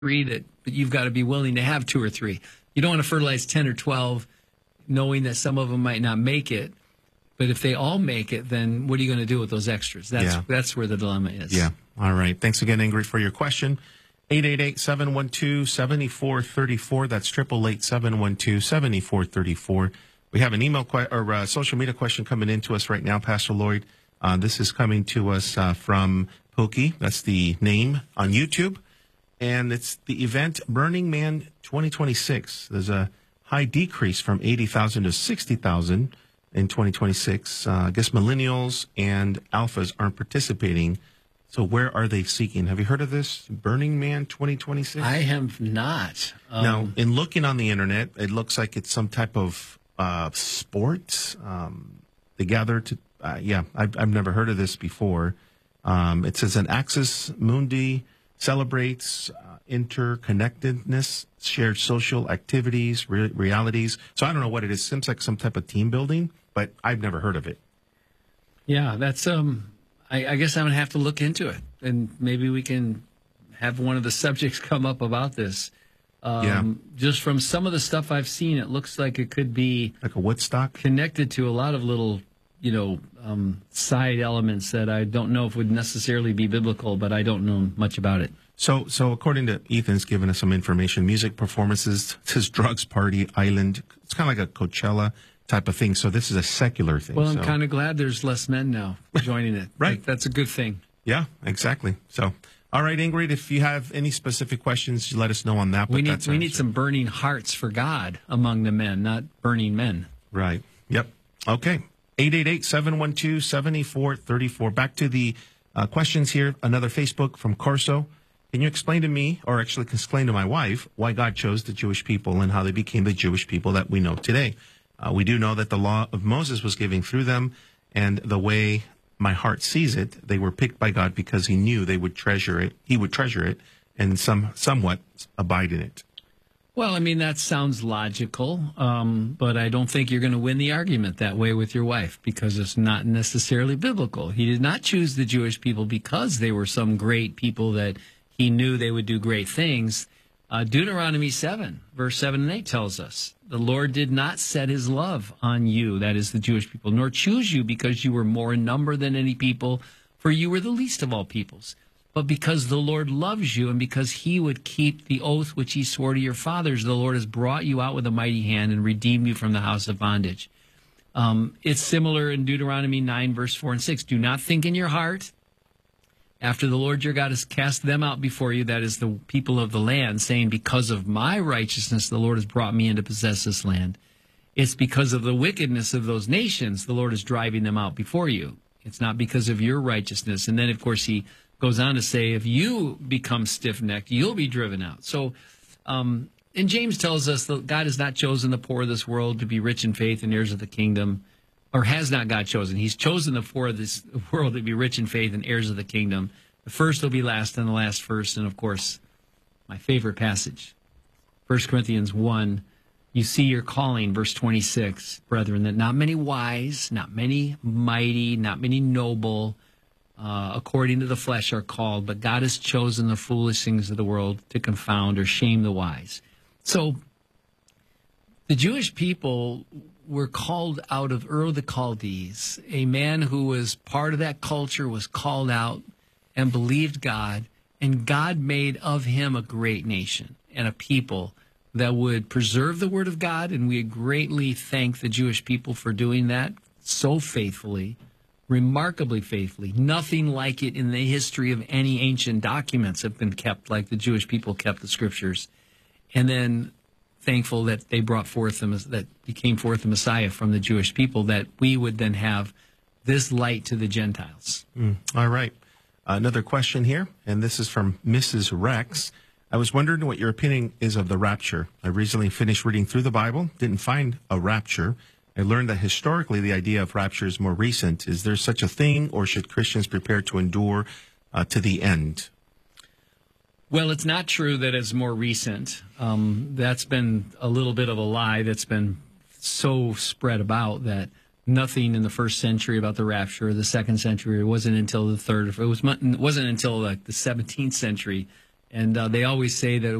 three but you've got to be willing to have two or three. You don't want to fertilize 10 or 12 knowing that some of them might not make it. But if they all make it, then what are you going to do with those extras? That's where the dilemma is. Yeah. All right. Thanks again, Ingrid, for your question. 888-712-7434. That's 888-712-7434. We have an email or social media question coming into us right now, Pastor Lloyd. This is coming to us from Pokey. That's the name on YouTube. And it's the event Burning Man 2026. There's a high decrease from 80,000 to 60,000 in 2026. I guess millennials and alphas aren't participating. So where are they seeking? Have you heard of this? Burning Man 2026? I have not. Now, in looking on the internet, it looks like it's some type of sport. They gather to, I've never heard of this before. It says an Axis Mundi celebrates interconnectedness, shared social activities, realities. So I don't know what it is. Seems like some type of team building, but I've never heard of it. Yeah, that's I guess I'm going to have to look into it, and maybe we can have one of the subjects come up about this. Just from some of the stuff I've seen, it looks like it could be like a Woodstock connected to a lot of little, side elements that I don't know if would necessarily be biblical, but I don't know much about it. So according to Ethan's given us some information, music performances, this drugs party, island, it's kind of like a Coachella type of thing. So this is a secular thing. Well, I'm kind of glad there's less men now joining it. Right. That's a good thing. Yeah, exactly. So, all right, Ingrid, if you have any specific questions, you let us know on that. We need some burning hearts for God among the men, not burning men. Right. Yep. Okay. 888-712-7434. Back to the questions here. Another Facebook from Corso. Can you explain to me, or actually explain to my wife, why God chose the Jewish people and how they became the Jewish people that we know today? We do know that the law of Moses was given through them, and the way my heart sees it, they were picked by God because he knew they would treasure it. He would treasure it and somewhat abide in it. Well, I mean, that sounds logical, but I don't think you're going to win the argument that way with your wife because it's not necessarily biblical. He did not choose the Jewish people because they were some great people that he knew they would do great things. Deuteronomy 7, verse 7 and 8 tells us, the Lord did not set his love on you, that is the Jewish people, nor choose you because you were more in number than any people, for you were the least of all peoples. But because the Lord loves you and because he would keep the oath which he swore to your fathers, the Lord has brought you out with a mighty hand and redeemed you from the house of bondage. It's similar in Deuteronomy 9, verse 4 and 6. Do not think in your heart, after the Lord your God has cast them out before you, that is the people of the land, saying, because of my righteousness, the Lord has brought me in to possess this land. It's because of the wickedness of those nations, the Lord is driving them out before you. It's not because of your righteousness. And then, of course, he goes on to say, if you become stiff-necked, you'll be driven out. So, and James tells us that God has not chosen the poor of this world to be rich in faith and heirs of the kingdom. Or has not God chosen? He's chosen the poor of this world to be rich in faith and heirs of the kingdom. The first will be last and the last first. And, of course, my favorite passage, 1 Corinthians 1, you see your calling, verse 26, brethren, that not many wise, not many mighty, not many noble, according to the flesh are called, but God has chosen the foolish things of the world to confound or shame the wise. So the Jewish people were called out of Ur the Chaldees. A man who was part of that culture was called out and believed God, and God made of him a great nation and a people that would preserve the word of God, and we greatly thank the Jewish people for doing that so faithfully, remarkably faithfully. Nothing like it in the history of any ancient documents have been kept like the Jewish people kept the scriptures. And then thankful that they brought forth that became forth the Messiah from the Jewish people, that we would then have this light to the Gentiles. All right. Another question here, and this is from Mrs. Rex. I was wondering what your opinion is of the rapture. I recently finished reading through the Bible, didn't find a rapture. I learned that historically the idea of rapture is more recent. Is there such a thing, or should Christians prepare to endure to the end? Well, it's not true that it's more recent. That's been a little bit of a lie that's been so spread about that nothing in the first century about the rapture or the second century. It wasn't until the third. It wasn't until like the 17th century And they always say that